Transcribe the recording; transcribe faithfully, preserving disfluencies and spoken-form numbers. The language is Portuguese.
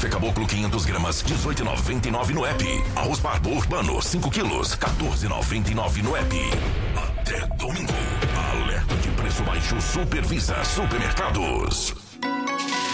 caboclo quinhentas gramas, dezoito e noventa e nove no app. Arroz pardo urbano cinco quilos, quatorze e noventa e nove no app. Até domingo. Alerta de preço baixo Supervisa Supermercados.